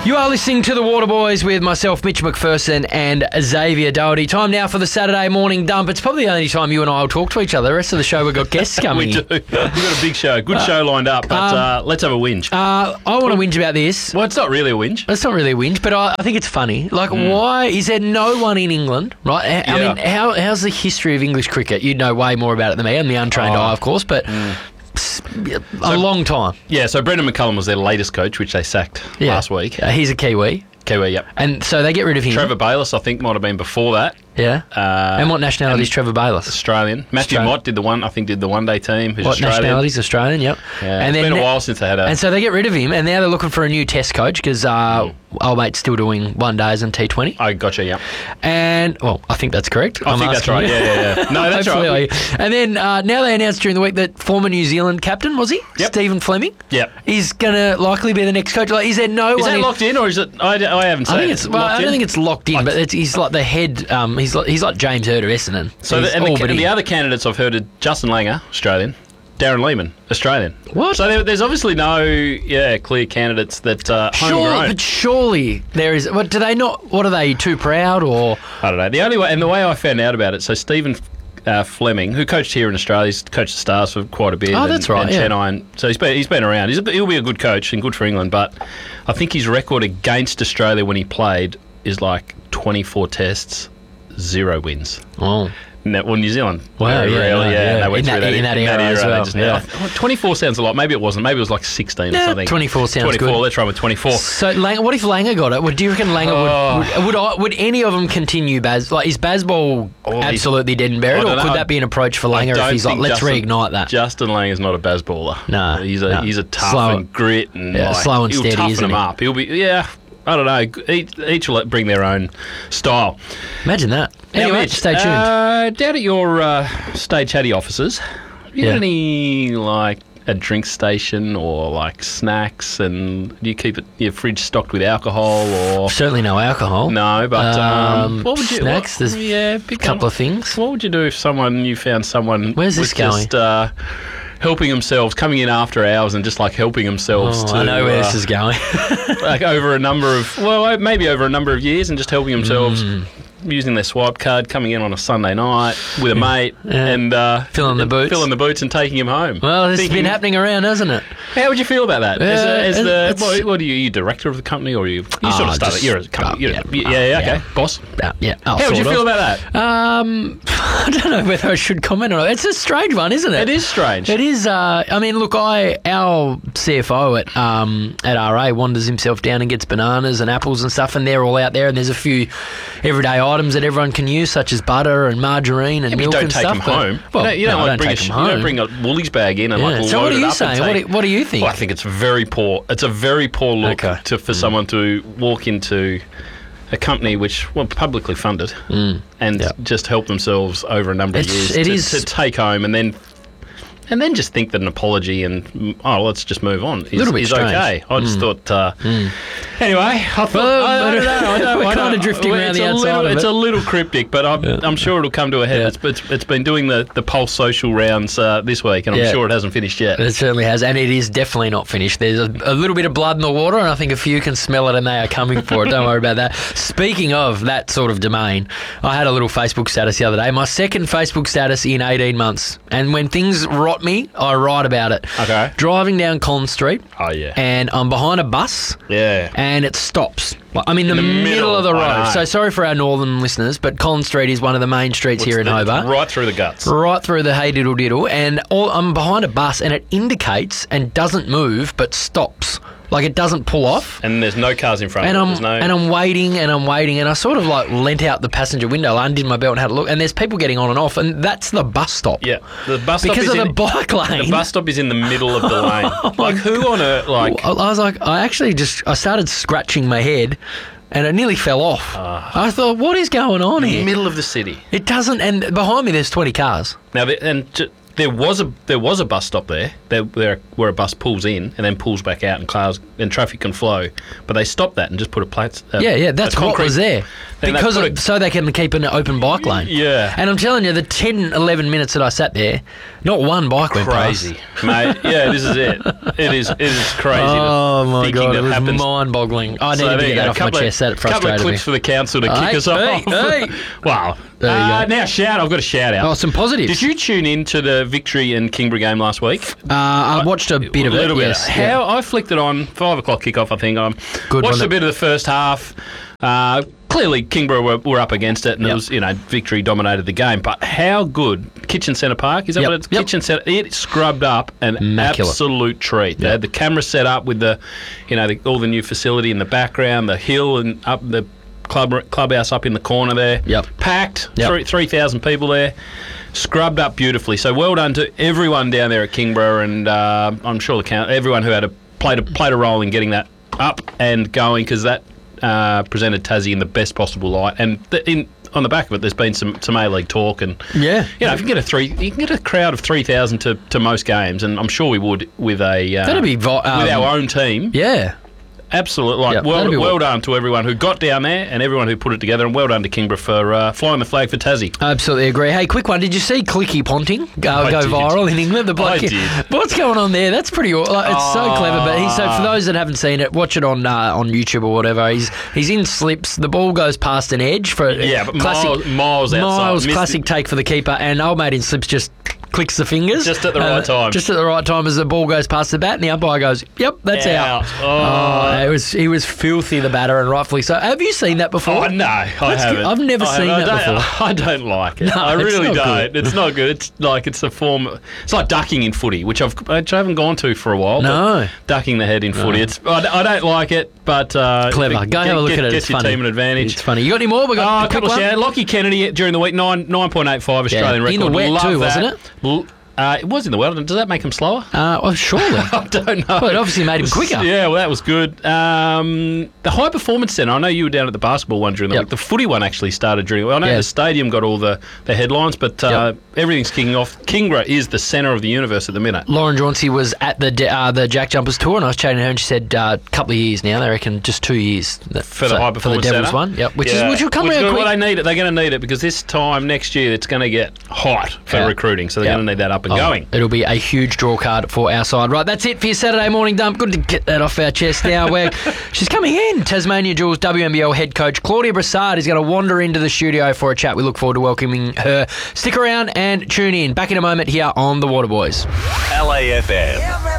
You are listening to The Waterboys with myself, Mitch McPherson, and Xavier Doherty. Time now for the Saturday morning dump. It's probably the only time you and I will talk to each other. The rest of the show, we've got guests coming. We do. We've got a big show. Good show lined up, but let's have a whinge. I want to whinge about this. Well, it's not really a whinge. It's not really a whinge, but I think it's funny. Like, why is there no one in England, right? I mean, how's the history of English cricket? You'd know way more about it than me. I'm the untrained eye, of course, but... a long time. Yeah, so Brendan McCullum was their latest coach, which they sacked last week. He's a Kiwi. Kiwi, yep. And so they get rid of him. Trevor Bayliss, I think, might have been before that. Yeah. And what nationality is Trevor Bayliss? Australian. Matthew Mott did the one-day team. Who's what Australian. Nationality is Australian? Yep. Yeah, and it's been a while since they had a... And so they get rid of him, and now they're looking for a new test coach because old mate's still doing one-days and T20. I gotcha, yeah. And, well, I think that's correct. I think that's right, yeah. No, that's right. And then now they announced during the week that former New Zealand captain, was he? Yep. Stephen Fleming? Yep. Is going to likely be the next coach. Like, is there no Is one... that locked in, or is it... I haven't seen it. I don't think it's locked in, but he's like the head... he's like James Hird of Essendon. So the other candidates I've heard are Justin Langer, Australian, Darren Lehman, Australian. What? So there's obviously no clear candidates that homegrown. But surely there is. What do they not? What are they too proud or? I don't know. The only way, and the way I found out about it. So Stephen Fleming, who coached here in Australia, he's coached the Stars for quite a bit. Oh, that's right. And Chennai, so he's been around. He'll be a good coach and good for England. But I think his record against Australia when he played is like 24 tests, 0 wins. Oh. Well, New Zealand. Wow, they went through that in that era as well. 24 sounds a lot. Maybe it wasn't. Maybe it was like 16 or something. 24 sounds 24, good. Let's run with 24. So, what if Langer got it? Do you reckon Langer would any of them continue Baz? Like, is Bazball absolutely dead and buried, or could that be an approach for Langer if he's like, let's reignite that? Justin Langer's not a Bazballer. No. He's a tough and grit and slow and steady, he'll toughen isn't him he? up. He'll be, I don't know. Each will bring their own style. Imagine that. Anyway, Mitch, stay tuned. Down at your Stay Chatty offices, have you got any, like, a drink station or, like, snacks? And do you keep your fridge stocked with alcohol? Or certainly no alcohol. No, but what would you... Snacks? There's a couple of things. What would you do if you found someone... Where's this going? Just, helping themselves, coming in after hours and just like helping themselves to... I know where this is going. Like over a number of years and just helping themselves, using their swipe card, coming in on a Sunday night with a mate and... filling the boots and taking him home. Well, this has been happening around, hasn't it? How would you feel about that? What are you director of the company, or you sort of started... You're a company... okay, boss. How would you feel about that? I don't know whether I should comment on it. It's a strange one, isn't it? It is strange. It is. I mean, look, our CFO at RA wanders himself down and gets bananas and apples and stuff, and they're all out there, and there's a few everyday items that everyone can use, such as butter and margarine and milk and stuff. You don't take them home. Well, you don't bring a Woolies bag in and like so load what are it you up saying? What do you think? Well, I think it's very poor. It's a very poor look for someone to walk into a company which publicly funded and just help themselves over a number of years to take home and then just think that an apology and let's just move on is okay. I just thought. Anyway, I thought I don't know. We're kind of drifting around the outside of it. It's a little cryptic, but I'm sure it'll come to a head. Yeah. It's been doing the Pulse social rounds this week, and I'm sure it hasn't finished yet. It certainly has, and it is definitely not finished. There's a little bit of blood in the water, and I think a few can smell it, and they are coming for it. Don't worry about that. Speaking of that sort of domain, I had a little Facebook status the other day. My second Facebook status in 18 months, and when things rot me, I write about it. Okay. Driving down Collins Street. Oh, yeah. And I'm behind a bus. Yeah. And it stops. I'm in the middle of the road. So sorry for our northern listeners, but Collins Street is one of the main streets here in Hobart. Right through the guts. Right through the hey diddle diddle. And I'm behind a bus and it indicates and doesn't move but stops. Like it doesn't pull off. And there's no cars in front of it. And I'm waiting and I sort of like leant out the passenger window, undid my belt and had a look, and there's people getting on and off, and that's the bus stop. Yeah. The bus stop because of the bike lane. The bus stop is in the middle of the lane. Like who on earth I was like, I started scratching my head and it nearly fell off. I thought, what is going on here? In the middle of the city. It doesn't, and behind me there's 20 cars. Now, There was a bus stop there where a bus pulls in and then pulls back out, and cars and traffic can flow. But they stopped that and just put a plate. That's what was there. So they can keep an open bike lane. Yeah. And I'm telling you, the 10, 11 minutes that I sat there, not one bike went past. Crazy, mate. Yeah, this is it. It is crazy. Oh my God, it was happens. mind-boggling. I needed to get that off my chest. That frustrated me. Couple of clips for the council to kick us off. Wow. Now I've got a shout out. Oh, some positives. Did you tune in to the Victory and Kingborough game last week? I watched a bit of it. Yes. I flicked it on 5 o'clock kickoff. I think I watched a bit of the first half. Clearly, Kingborough were up against it, and it was Victory dominated the game. But how good Kitchen Centre Park is that? What it's Kitchen Centre? It scrubbed up an absolute treat. They had the camera set up with all the new facility in the background, the hill and up the clubhouse up in the corner there. Packed. 3,000 people there. Scrubbed up beautifully. So well done to everyone down there at Kingborough, and I'm sure everyone who had played a role in getting that up and going, because that presented Tassie in the best possible light. And on the back of it, there's been some A-League talk, and if you can get a crowd of 3,000 to most games, and I'm sure we would with that'd be with our own team. Yeah. Absolutely. Well done to everyone who got down there and everyone who put it together, and well done to Kingborough for flying the flag for Tassie. Absolutely agree. Hey, quick one. Did you see Clicky Ponting go viral in England? I did. What's going on there? That's pretty. It's so clever. But so for those that haven't seen it, watch it on YouTube or whatever. He's in slips. The ball goes past an edge for but miles outside. Classic take for the keeper, and old mate in slips just clicks the fingers just at the right time. Just at the right time as the ball goes past the bat, and the umpire goes, "Yep, that's out." He was filthy, the batter, and rightfully so. Have you seen that before? Oh no, I haven't. I've never seen that before. I don't like it. No, I really don't. Good. It's not good. It's a form. It's like ducking in footy, which I haven't gone to for a while. No, ducking the head in footy. I don't like it, but clever. Go have a look at it. It's funny. Team an advantage. It's funny. You got any more? We got a couple of shout. Lockie Kennedy during the week 9.85 Australian record. In the wet too, wasn't it? It was in the world. Does that make him slower? Well, surely. I don't know. Well, it obviously made him quicker. Yeah, well, that was good. The High Performance Centre, I know you were down at the basketball one during the week. The footy one actually started during the week. I know the stadium got all the headlines, but everything's kicking off. Kingborough is the centre of the universe at the minute. Lauren Jauncey was at the Jack Jumpers tour, and I was chatting to her, and she said a couple of years now. They reckon just 2 years. For the High Performance Centre? For the Devils one, which will come around quick. Well, they need it. They're going to need it, because this time next year it's going to get hot for recruiting, so they're going to need that up and going. It'll be a huge draw card for our side. Right, that's it for your Saturday morning dump. Good to get that off our chest now. She's coming in. Tasmania Jewels WNBL head coach Claudia Brassard is going to wander into the studio for a chat. We look forward to welcoming her. Stick around and tune in. Back in a moment here on The Waterboys. LAFM.